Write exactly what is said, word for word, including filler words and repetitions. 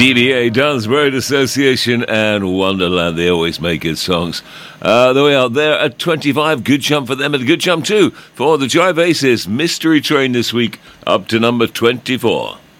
D B A, Dance Road Association, and Wonderland. They always make good songs. Uh, they are there at twenty-five. Good jump for them, and a good jump too for the Jive Aces. Mystery Train this week, up to number twenty-four.